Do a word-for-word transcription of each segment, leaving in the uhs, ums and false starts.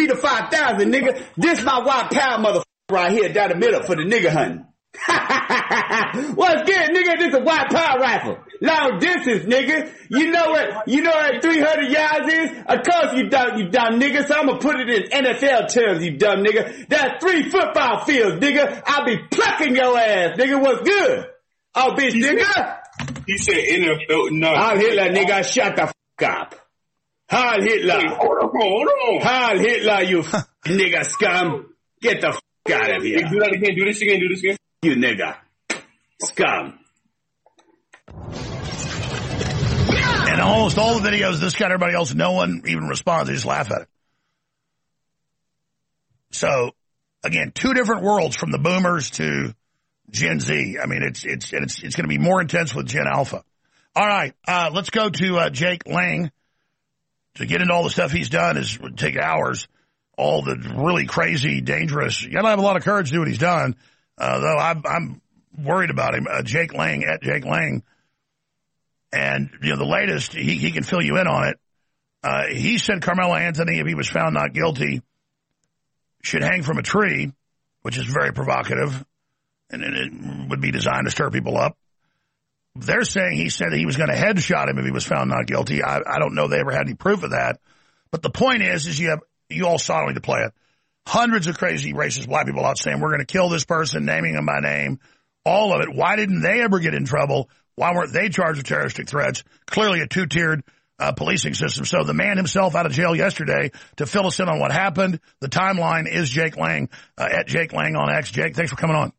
see the five thousand, nigga. This my white power motherfucker right here down the middle for the nigga hunting. What's good, nigga? This is a white power rifle. Long distance, nigga. You know what, you know what three hundred yards is? Of course you dumb, you dumb nigga. So I'm gonna put it in N F L terms, you dumb nigga. That's three football fields, nigga. I'll be plucking your ass, nigga. What's good? Oh, bitch, he nigga. Said, he said N F L, no. Heil Hitler, nigga. Shut the fuck up. Heil Hitler. Hey, hold on, hold on. Heil Hitler, you nigga scum. Get the fuck out of here. Hey, do that again. Do this again. Do this again. You nigga. Scum. And almost all the videos, this guy and everybody else, no one even responds. They just laugh at it. So, again, two different worlds from the boomers to Gen Z. I mean, it's it's it's it's going to be more intense with Gen Alpha. All right, uh, let's go to uh, Jake Lang. To get into all the stuff he's done is would take hours. All the really crazy, dangerous. You got to have a lot of courage to do what he's done. Uh, though I'm, I'm worried about him. Uh, Jake Lang at Jake Lang. And, you know, the latest, he, he can fill you in on it. Uh, he said Carmelo Anthony, if he was found not guilty, should hang from a tree, which is very provocative. And, and it would be designed to stir people up. They're saying he said that he was going to headshot him if he was found not guilty. I, I don't know they ever had any proof of that. But the point is, is you have, you all saw me to play it. Hundreds of crazy racist black people out saying, we're going to kill this person, naming him by name, all of it. Why didn't they ever get in trouble? Why weren't they charged with terroristic threats? Clearly a two-tiered uh, policing system. So the man himself out of jail yesterday to fill us in on what happened. The timeline is Jake Lang, uh, at Jake Lang on X. Jake, thanks for coming on.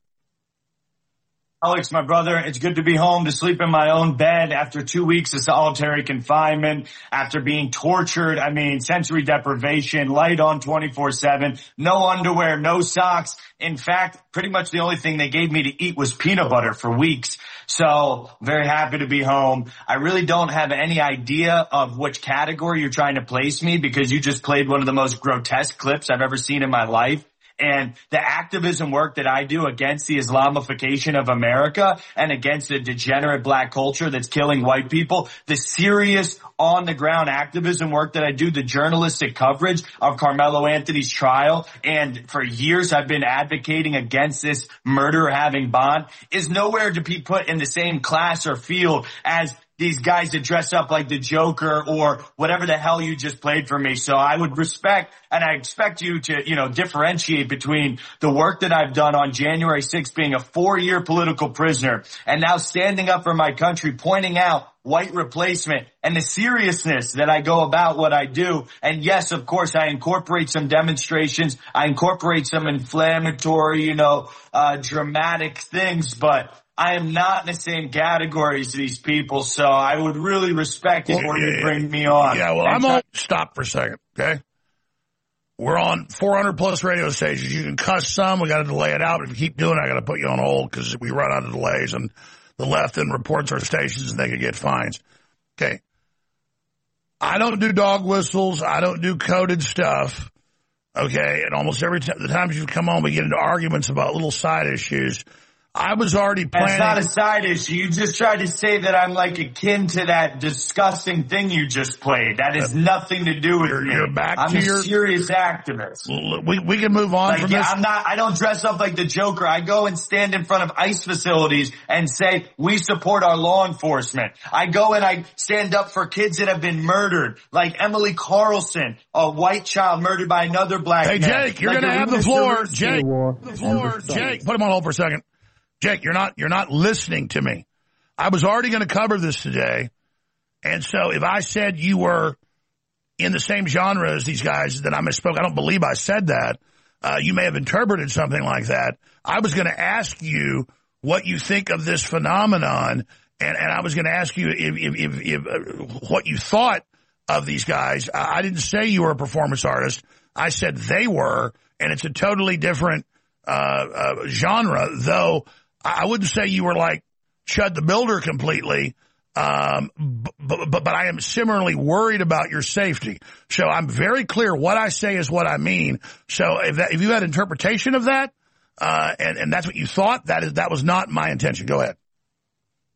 Alex, my brother, it's good to be home to sleep in my own bed after two weeks of solitary confinement, after being tortured. I mean, sensory deprivation, light on twenty-four seven, no underwear, no socks. In fact, pretty much the only thing they gave me to eat was peanut butter for weeks. So very happy to be home. I really don't have any idea of which category you're trying to place me because you just played one of the most grotesque clips I've ever seen in my life. And the activism work that I do against the Islamification of America and against the degenerate black culture that's killing white people, the serious on-the-ground activism work that I do, the journalistic coverage of Carmelo Anthony's trial, and for years I've been advocating against this murderer having bond, is nowhere to be put in the same class or field as these guys that dress up like the Joker or whatever the hell you just played for me. So I would respect and I expect you to, you know, differentiate between the work that I've done on January sixth being a four-year political prisoner and now standing up for my country, pointing out white replacement and the seriousness that I go about what I do. And yes, of course, I incorporate some demonstrations. I incorporate some inflammatory, you know, uh, dramatic things, but I am not in the same category as these people, so I would really respect it when you bring me on. Yeah, well, I'm on. Stop for a second, okay? We're on four hundred plus radio stations. You can cuss some. We got to delay it out. But if you keep doing it, I got to put you on hold because we run out of delays, and the left then reports our stations, and they can get fines. Okay. I don't do dog whistles. I don't do coded stuff. Okay, and almost every time the times you've come on, we get into arguments about little side issues. I was already planning. It's not a side issue. You just tried to say that I'm like akin to that disgusting thing you just played. That has nothing to do with you're, me. You're back I'm to a your, serious activist. We we can move on like, from yeah, this. I'm not. I don't dress up like the Joker. I go and stand in front of ICE facilities and say we support our law enforcement. I go and I stand up for kids that have been murdered, like Emily Carlson, a white child murdered by another black hey, man. Hey Jake, you're like going to have the floor. Jake, the floor. Jake, put him on hold for a second. Jake, you're not, you're not listening to me. I was already going to cover this today. And so if I said you were in the same genre as these guys, then I misspoke. I don't believe I said that. Uh, you may have interpreted something like that. I was going to ask you what you think of this phenomenon. And, and I was going to ask you if, if, if, if uh, what you thought of these guys. I, I didn't say you were a performance artist. I said they were, and it's a totally different, uh, uh, genre, though. I wouldn't say you were like Chud the Builder completely, um, but, but, but I am similarly worried about your safety. So I'm very clear what I say is what I mean. So if that, if you had interpretation of that, uh, and, and that's what you thought, that is, that was not my intention. Go ahead.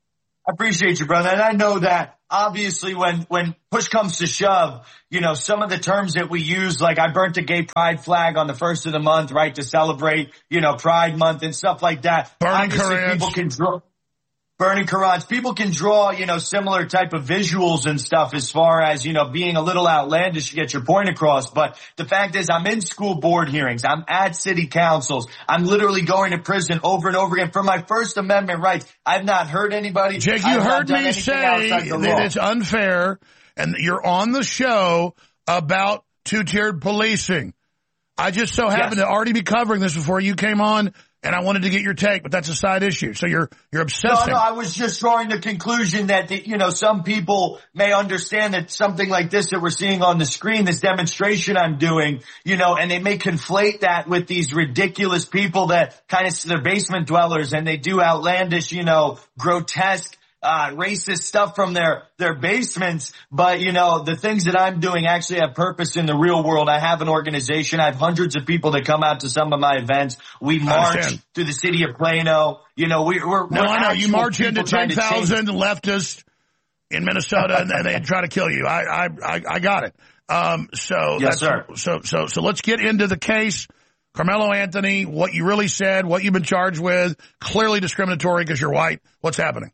I appreciate you, brother. And I know that obviously when, when push comes to shove, you know, some of the terms that we use, like I burnt a gay pride flag on the first of the month, right, to celebrate, you know, Pride Month and stuff like that. Burning Obviously, Korans. people can draw. Burning Korans. People can draw, you know, similar type of visuals and stuff as far as, you know, being a little outlandish to get your point across. But the fact is I'm in school board hearings. I'm at city councils. I'm literally going to prison over and over again for my First Amendment rights. I've not hurt anybody. Jake, you I've heard not done me anything say outside the that law. it's unfair and that you're on the show about two-tiered policing. I just so happened Yes. to already be covering this before you came on, and I wanted to get your take, but that's a side issue. So you're you're No, obsessing. no, I was just drawing the conclusion that, the, you know, some people may understand that something like this that we're seeing on the screen, this demonstration I'm doing, you know, and they may conflate that with these ridiculous people that kind of, they're basement dwellers and they do outlandish, you know, grotesque, uh, racist stuff from their, their basements. But, you know, the things that I'm doing actually have purpose in the real world. I have an organization. I have hundreds of people that come out to some of my events. We march understand. through the city of Plano. You know, we, we're, no, we're I know. You actual march into people trying ten to change- thousand leftists in Minnesota, and, and they try to kill you. I I, I, I got it. Um, so Yes, that's, sir. So so so let's get into the case. Carmelo Anthony, what you really said, what you've been charged with, clearly discriminatory because you're white. What's happening?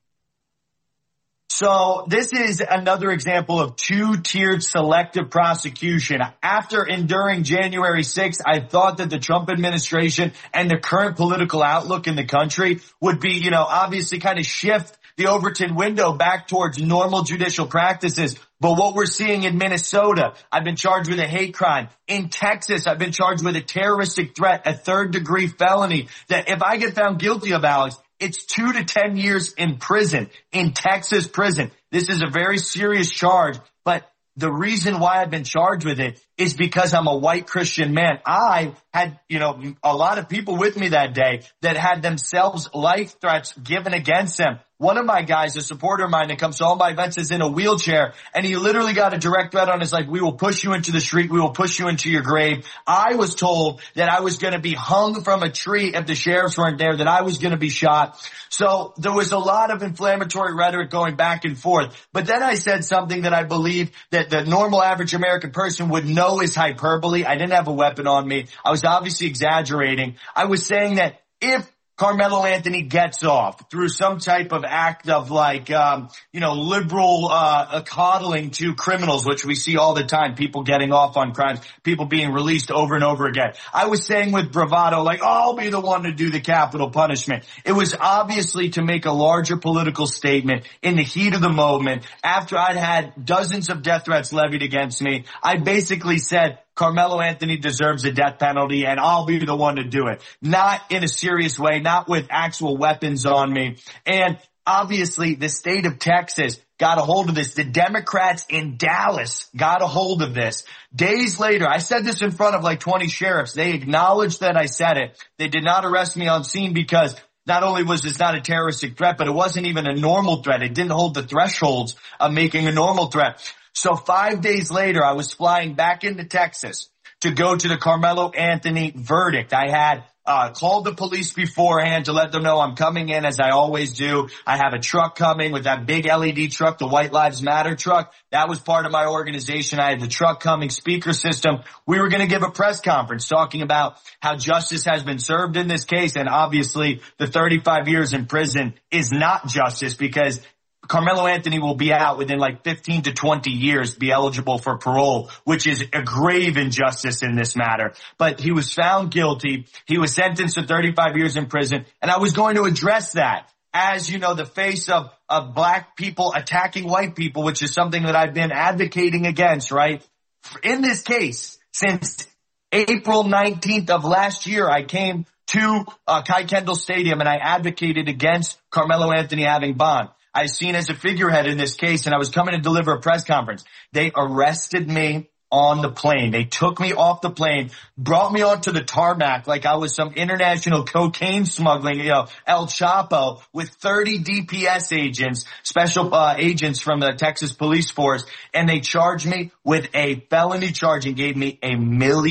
So this is another example of two-tiered selective prosecution. After enduring January sixth, I thought that the Trump administration and the current political outlook in the country would be, you know, obviously kind of shift the Overton window back towards normal judicial practices. But what we're seeing in Minnesota, I've been charged with a hate crime. In Texas, I've been charged with a terroristic threat, a third-degree felony that if I get found guilty of, Alex, it's two to ten years in prison, in Texas prison. This is a very serious charge, but the reason why I've been charged with it is because I'm a white Christian man. I had, you know, a lot of people with me that day that had themselves life threats given against them. One of my guys, a supporter of mine that comes to all my events, is in a wheelchair, and he literally got a direct threat on his life. We will push you into the street. We will push you into your grave. I was told that I was going to be hung from a tree if the sheriffs weren't there, that I was going to be shot. So there was a lot of inflammatory rhetoric going back and forth. But then I said something that I believe that the normal average American person would know is hyperbole. I didn't have a weapon on me. I was obviously exaggerating. I was saying that if Carmelo Anthony gets off through some type of act of like, um, you know, liberal, uh, coddling to criminals, which we see all the time, people getting off on crimes, people being released over and over again. I was saying with bravado, like, oh, I'll be the one to do the capital punishment. It was obviously to make a larger political statement in the heat of the moment. After I'd had dozens of death threats levied against me, I basically said, Carmelo Anthony deserves a death penalty and I'll be the one to do it. Not in a serious way, not with actual weapons on me. And obviously the state of Texas got a hold of this. The Democrats in Dallas got a hold of this. Days later, I said this in front of like twenty sheriffs. They acknowledged that I said it. They did not arrest me on scene because not only was this not a terroristic threat, but it wasn't even a normal threat. It didn't hold the thresholds of making a normal threat. So five days later, I was flying back into Texas to go to the Carmelo Anthony verdict. I had uh called the police beforehand to let them know I'm coming in, as I always do. I have a truck coming with that big L E D truck, the White Lives Matter truck. That was part of my organization. I had the truck coming, speaker system. We were going to give a press conference talking about how justice has been served in this case. And obviously the thirty-five years in prison is not justice, because Carmelo Anthony will be out within like fifteen to twenty years, be eligible for parole, which is a grave injustice in this matter. But he was found guilty. He was sentenced to thirty-five years in prison. And I was going to address that as, you know, the face of, of black people attacking white people, which is something that I've been advocating against, right? In this case, since April nineteenth of last year, I came to uh, Kai Kendall Stadium and I advocated against Carmelo Anthony having bond. I was seen as a figurehead in this case, and I was coming to deliver a press conference. They arrested me on the plane. They took me off the plane, brought me onto the tarmac like I was some international cocaine smuggling, you know, El Chapo, with thirty D P S agents, special uh, agents from the Texas police force, and they charged me with a felony charge and gave me a million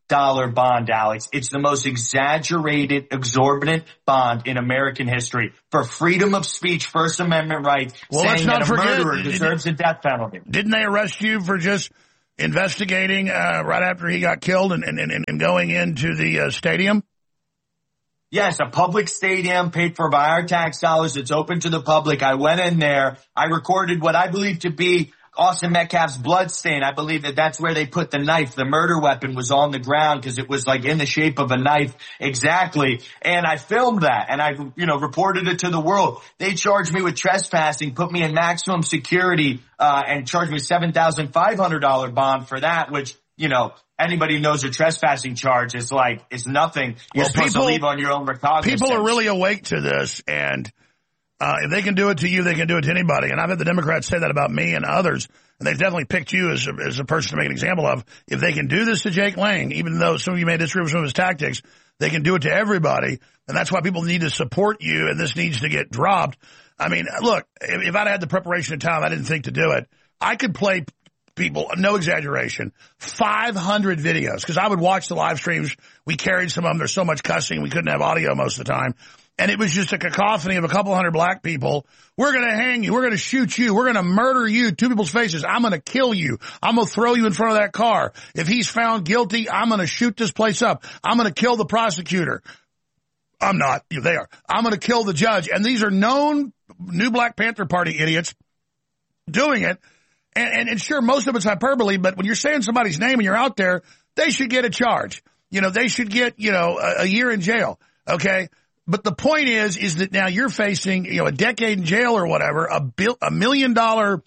dollar bond, Alex. It's the most exaggerated, exorbitant bond in American history for freedom of speech, First Amendment rights, well, let's saying not that a forget, murderer deserves a death penalty. Didn't they arrest you for just investigating uh, right after he got killed and, and, and, and going into the uh, stadium? Yes, a public stadium paid for by our tax dollars. It's open to the public. I went in there. I recorded what I believe to be Austin Metcalf's blood stain. I believe that that's where they put the knife. The murder weapon was on the ground because it was like in the shape of a knife exactly. And I filmed that and I, you know, reported it to the world. They charged me with trespassing, put me in maximum security, uh, and charged me seven thousand five hundred dollars bond for that, which, you know, anybody who knows a trespassing charge is like, it's nothing. You're well, supposed people, to leave on your own recognizance. People are really awake to this, and Uh, if they can do it to you, they can do it to anybody. And I've had the Democrats say that about me and others. And they've definitely picked you as a, as a person to make an example of. If they can do this to Jake Lang, even though some of you may disagree with some of his tactics, they can do it to everybody. And that's why people need to support you, and this needs to get dropped. I mean, look, if, if I'd had the preparation of time, I didn't think to do it. I could play people, no exaggeration, five hundred videos, because I would watch the live streams. We carried some of them. There's so much cussing, we couldn't have audio most of the time. And it was just a cacophony of a couple hundred black people. We're going to hang you. We're going to shoot you. We're going to murder you to people's faces. I'm going to kill you. I'm going to throw you in front of that car. If he's found guilty, I'm going to shoot this place up. I'm going to kill the prosecutor. I'm not. They are. I'm going to kill the judge. And these are known new Black Panther Party idiots doing it. And, and, and sure, most of it's hyperbole, but when you're saying somebody's name and you're out there, they should get a charge. You know, they should get, you know, a, a year in jail. Okay? But the point is, is that now you're facing, you know, a decade in jail or whatever, a bill, a million dollar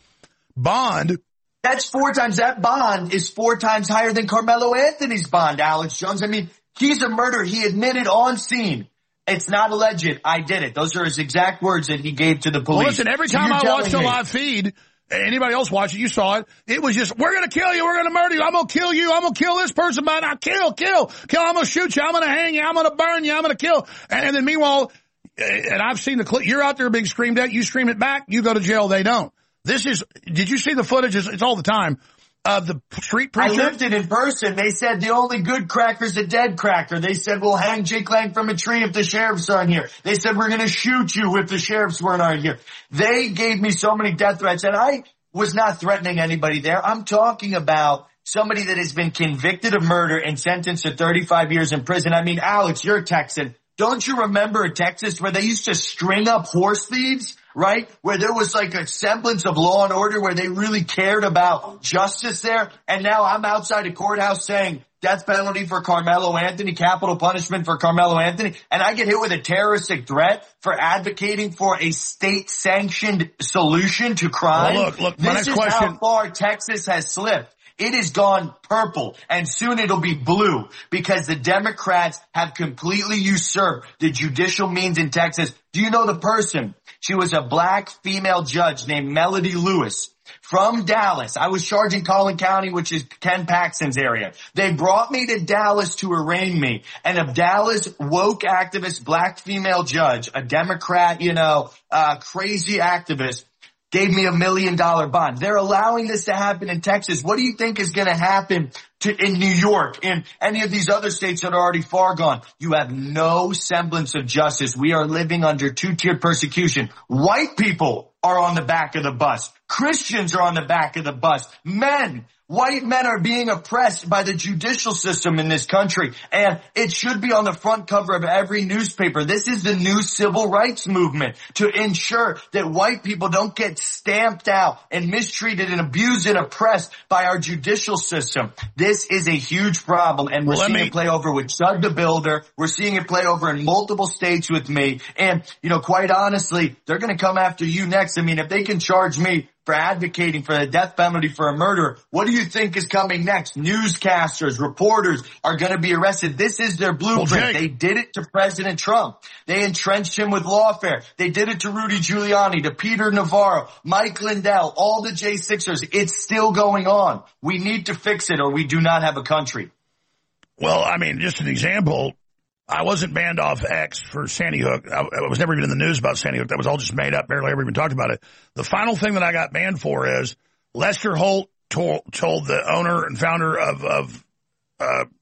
bond. That's four times, that bond is four times higher than Carmelo Anthony's bond, Alex Jones. I mean, he's a murderer. He admitted on scene. It's not alleged. I did it. Those are his exact words that he gave to the police. Well, listen, every time so I watched a me. live feed, anybody else watch it, you saw it, it was just, we're going to kill you, we're going to murder you, I'm going to kill you, I'm going to kill this person, but I kill, kill, kill, I'm going to shoot you, I'm going to hang you, I'm going to burn you, I'm going to kill. And, and then meanwhile, and I've seen the clip, you're out there being screamed at, you scream it back, you go to jail, they don't. This is, did you see the footage? It's, it's all the time. Of the street preacher. I lived it in person. They said the only good cracker's a dead cracker. They said we'll hang Jake Lang from a tree if the sheriffs aren't here. They said we're going to shoot you if the sheriffs weren't aren't here. They gave me so many death threats, and I was not threatening anybody there. I'm talking about somebody that has been convicted of murder and sentenced to thirty-five years in prison. I mean, Alex, you're a Texan. Don't you remember in Texas where they used to string up horse thieves, right? Where there was like a semblance of law and order, where they really cared about justice there. And now I'm outside a courthouse saying death penalty for Carmelo Anthony, capital punishment for Carmelo Anthony. And I get hit with a terroristic threat for advocating for a state-sanctioned solution to crime. Well, look, look, my this next is question. how far Texas has slipped. It has gone purple, and soon it'll be blue, because the Democrats have completely usurped the judicial means in Texas. Do you know the person? She was a black female judge named Melody Lewis from Dallas. I was charged in Collin County, which is Ken Paxton's area. They brought me to Dallas to arraign me, and a Dallas woke activist black female judge, a Democrat, you know, uh, crazy activist, gave me a million dollar bond. They're allowing this to happen in Texas. What do you think is going to happen to in New York, in any of these other states that are already far gone? You have no semblance of justice. We are living under two-tiered persecution. White people are on the back of the bus. Christians are on the back of the bus. Men, white men are being oppressed by the judicial system in this country, and it should be on the front cover of every newspaper. This is the new civil rights movement to ensure that white people don't get stamped out and mistreated and abused and oppressed by our judicial system. This is a huge problem, and we're well, seeing me... it play over with Chud the Builder. We're seeing it play over in multiple states with me, and, you know, quite honestly, they're going to come after you next. I mean, if they can charge me for advocating for the death penalty for a murderer, what do you think is coming next? Newscasters, reporters are going to be arrested. This is their blueprint. Well, they did it to President Trump. They entrenched him with lawfare. They did it to Rudy Giuliani, to Peter Navarro, Mike Lindell, all the J sixers. It's still going on. We need to fix it, or we do not have a country. Well, I mean, just an example. I wasn't banned off X for Sandy Hook. I, I was never even in the news about Sandy Hook. That was all just made up. Barely ever even talked about it. The final thing that I got banned for is Lester Holt told, told the owner and founder of, of uh,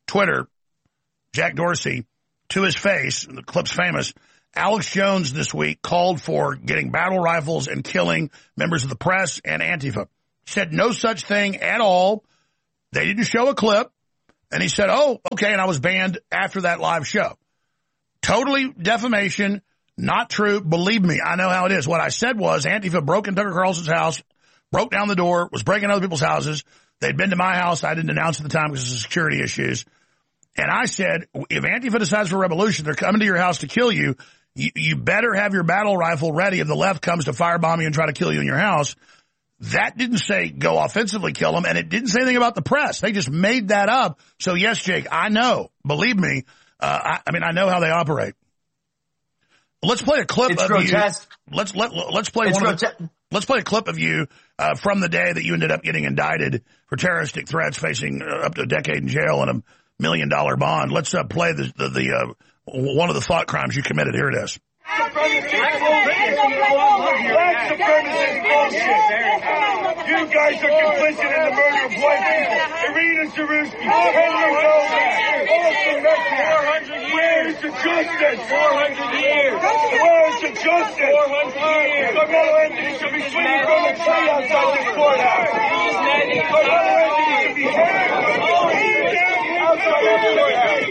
Twitter, Jack Dorsey, to his face, the clip's famous, Alex Jones this week called for getting battle rifles and killing members of the press and Antifa. Said no such thing at all. They didn't show a clip. And he said, oh, okay, and I was banned after that live show. Totally defamation, not true. Believe me, I know how it is. What I said was Antifa broke in Tucker Carlson's house, broke down the door, was breaking other people's houses. They'd been to my house. I didn't announce at the time because of security issues. And I said, if Antifa decides for revolution, they're coming to your house to kill you, you, you better have your battle rifle ready if the left comes to firebomb you and try to kill you in your house. That didn't say go offensively kill them, and it didn't say anything about the press. They just made that up. So, yes, Jake, I know. Believe me. Uh, I, I mean, I know how they operate. Let's play a clip it's of grotesque. you. Let's let let's play it's one grote- of the, let's play a clip of you uh, from the day that you ended up getting indicted for terroristic threats, facing uh, up to a decade in jail and a million dollar bond. Let's uh, play the the, the uh, one of the thought crimes you committed. Here it is. White supremacy bullshit. You guys are complicit in the murder of white people. Irina Zarusky, Henry Goldman, Austin Metcalf. Where's the justice? four hundred years. Where's the justice? four hundred years. Carmelo Anthony should be swinging from a tree outside this courthouse. Carmelo Anthony should be hanging outside this courthouse.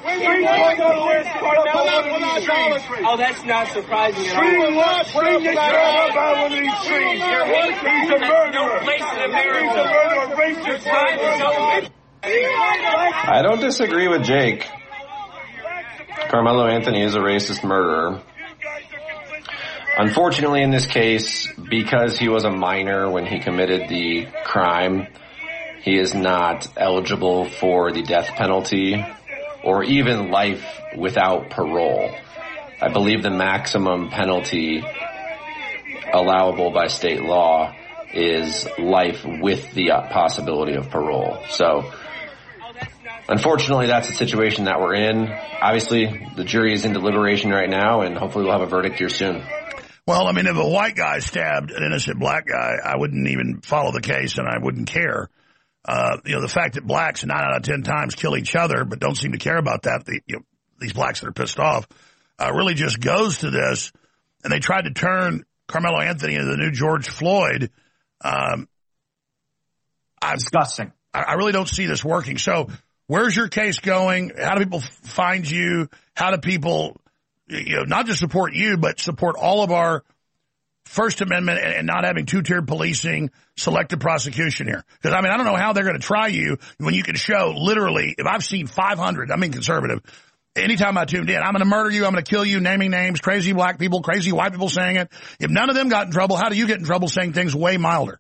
Oh, that's not surprising at all. Bring this man up out of these trees. He's a murderer. He's a murderer, racist murderer. I don't disagree with Jake. Carmelo Anthony is a racist murderer. Unfortunately, in this case, because he was a minor when he committed the crime, he is not eligible for the death penalty or even life without parole. I believe the maximum penalty allowable by state law is life with the possibility of parole. So, unfortunately, that's the situation that we're in. Obviously, the jury is in deliberation right now, and hopefully we'll have a verdict here soon. Well, I mean, if a white guy stabbed an innocent black guy, I wouldn't even follow the case, and I wouldn't care. Uh, you know, the fact that blacks nine out of ten times kill each other, but don't seem to care about that, the, you know, these blacks that are pissed off, uh, really just goes to this. And they tried to turn Carmelo Anthony into the new George Floyd. Um, I'm, Disgusting. I, I really don't see this working. So where's your case going? How do people find you? How do people, you know, not just support you, but support all of our First Amendment and, and not having two-tiered policing, selective prosecution here? Because, I mean, I don't know how they're going to try you when you can show literally, if I've seen five hundred, I mean conservative, anytime I tuned in, I'm going to murder you, I'm going to kill you, naming names, crazy black people, crazy white people saying it. If none of them got in trouble, how do you get in trouble saying things way milder?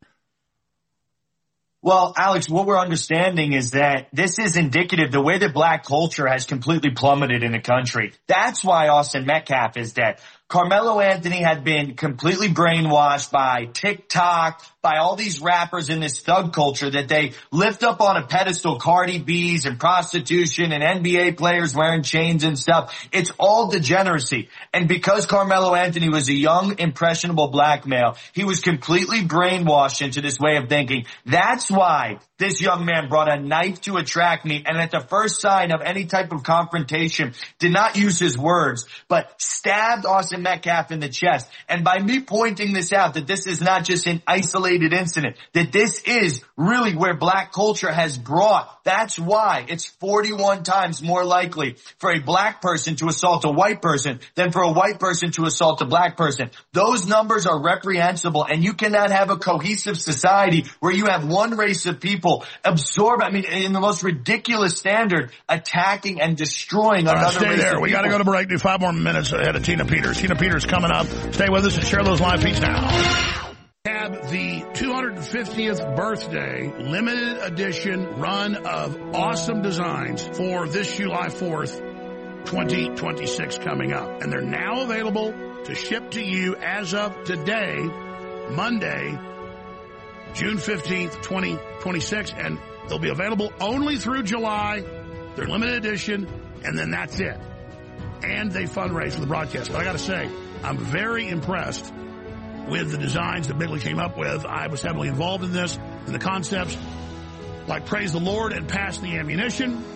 Well, Alex, what we're understanding is that this is indicative, the way that black culture has completely plummeted in the country. That's why Austin Metcalf is dead. Carmelo Anthony had been completely brainwashed by TikTok, by all these rappers in this thug culture that they lift up on a pedestal, Cardi B's and prostitution and N B A players wearing chains and stuff. It's all degeneracy. And because Carmelo Anthony was a young, impressionable black male, he was completely brainwashed into this way of thinking. That's why this young man brought a knife to a track meet, and at the first sign of any type of confrontation, did not use his words, but stabbed Austin Metcalf in the chest. And by me pointing this out, that this is not just an isolated incident, that this is really where black culture has brought. That's why it's forty-one times more likely for a black person to assault a white person than for a white person to assault a black person. Those numbers are reprehensible, and you cannot have a cohesive society where you have one race of people absorb, I mean, in the most ridiculous standard, attacking and destroying another right, stay race there. of We got to go to break. Do five more minutes ahead of Tina Peters. Tina Peters coming up. Stay with us and share those live feeds now. Have the two hundred fiftieth birthday limited edition run of awesome designs for this July fourth, twenty twenty-six coming up. And they're now available to ship to you as of today, Monday, June fifteenth, twenty twenty-six, and they'll be available only through July. They're limited edition, and then that's it. And they fundraise for the broadcast. But I got to say, I'm very impressed with the designs that Bigley came up with. I was heavily involved in this, and the concepts like Praise the Lord and Pass the Ammunition,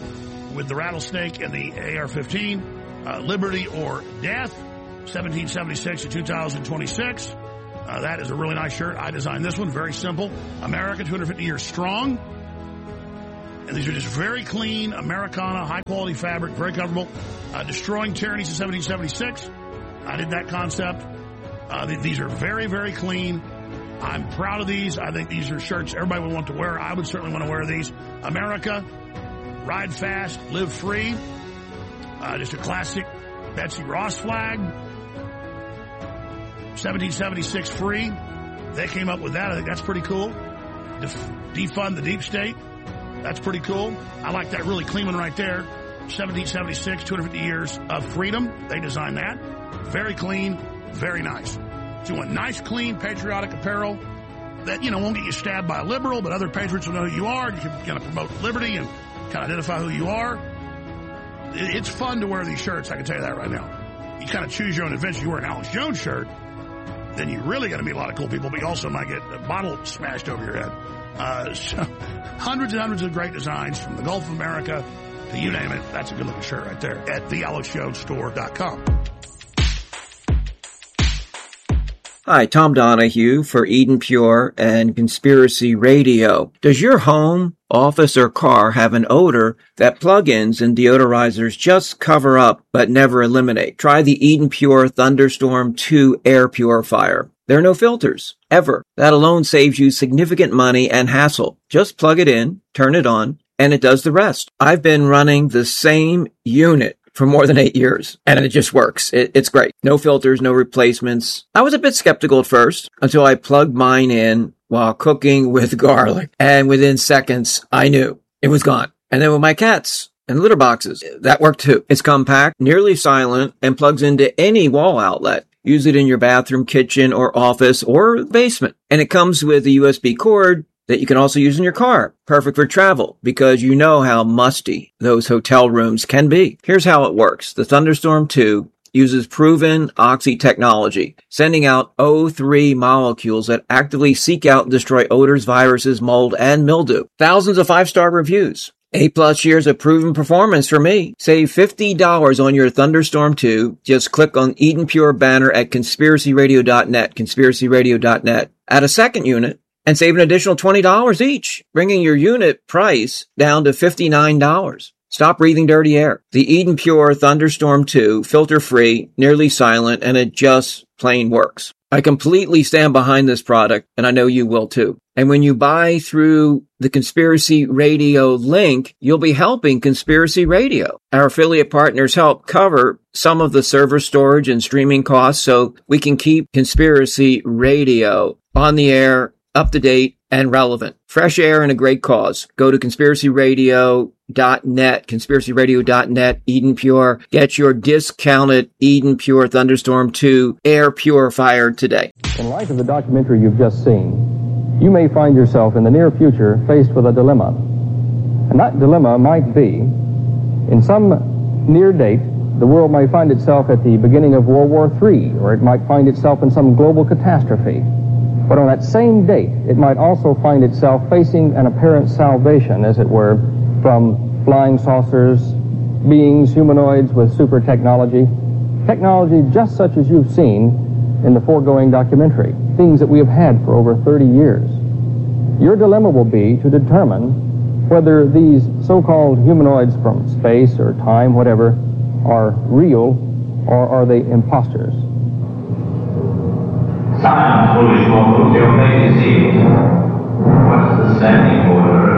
with the Rattlesnake and the A R fifteen, uh, Liberty or Death, seventeen seventy-six to two thousand twenty-six. Uh, that is a really nice shirt. I designed this one. Very simple. America, two hundred fifty years strong. And these are just very clean, Americana, high-quality fabric, very comfortable. Uh, Destroying Tyranny since seventeen seventy-six. I did that concept. Uh, th- these are very, very clean. I'm proud of these. I think these are shirts everybody would want to wear. I would certainly want to wear these. America, ride fast, live free. Uh, just a classic Betsy Ross flag. seventeen seventy-six free. They came up with that. I think that's pretty cool. Def- defund the deep state. That's pretty cool. I like that really clean one right there. seventeen seventy-six, two hundred fifty years of freedom. They designed that. Very clean, very nice. So you want nice, clean, patriotic apparel that, you know, won't get you stabbed by a liberal, but other patriots will know who you are. You can kind of promote liberty and kind of identify who you are. It's fun to wear these shirts, I can tell you that right now. You kind of choose your own adventure. You wear an Alex Jones shirt, then you're really going to meet a lot of cool people, but you also might get a bottle smashed over your head. Uh, so hundreds and hundreds of great designs from the Gulf of America to you name it. That's a good looking shirt right there at the alex jones store dot com. Hi, Tom Donahue for Eden Pure and Conspiracy Radio. Does your home, office, or car have an odor that plug-ins and deodorizers just cover up but never eliminate? Try the Eden Pure Thunderstorm two Air Purifier. There are no filters, ever. That alone saves you significant money and hassle. Just plug it in, turn it on, and it does the rest. I've been running the same unit for more than eight years, and it just works. It, it's great. No filters, no replacements. I was a bit skeptical at first until I plugged mine in while cooking with garlic, and within seconds, I knew it was gone. And then with my cats and litter boxes, that worked too. It's compact, nearly silent, and plugs into any wall outlet. Use it in your bathroom, kitchen, or office, or basement. And it comes with a U S B cord that you can also use in your car. Perfect for travel, because you know how musty those hotel rooms can be. Here's how it works. The Thunderstorm two uses proven Oxy technology, sending out O three molecules that actively seek out and destroy odors, viruses, mold, and mildew. Thousands of five-star reviews. Eight plus years of proven performance for me. Save fifty dollars on your Thunderstorm two. Just click on Eden Pure banner at conspiracy radio dot net, conspiracy radio dot net. Add a second unit and save an additional twenty dollars each, bringing your unit price down to fifty-nine dollars. Stop breathing dirty air. The Eden Pure Thunderstorm two, filter-free, nearly silent, and it just plain works. I completely stand behind this product, and I know you will too. And when you buy through the Conspiracy Radio link, you'll be helping Conspiracy Radio. Our affiliate partners help cover some of the server storage and streaming costs so we can keep Conspiracy Radio on the air, up to date, and relevant. Fresh air and a great cause. Go to conspiracy radio dot net, conspiracy radio dot net, Eden Pure. Get your discounted Eden Pure Thunderstorm two air purifier today. In light of the documentary you've just seen, you may find yourself in the near future faced with a dilemma. And that dilemma might be, in some near date, the world may find itself at the beginning of World War Three, or it might find itself in some global catastrophe. But on that same date, it might also find itself facing an apparent salvation, as it were, from flying saucers, beings, humanoids with super technology, technology just such as you've seen in the foregoing documentary, things that we have had for over thirty years. Your dilemma will be to determine whether these so-called humanoids from space or time, whatever, are real or are they imposters. Science foolish mortals, you may deceive. What is the standing order